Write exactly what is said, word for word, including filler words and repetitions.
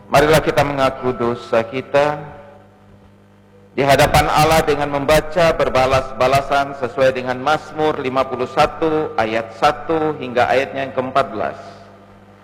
Marilah kita mengaku dosa kita di hadapan Allah dengan membaca berbalas-balasan sesuai dengan Mazmur lima puluh satu ayat satu hingga ayatnya yang keempat belas.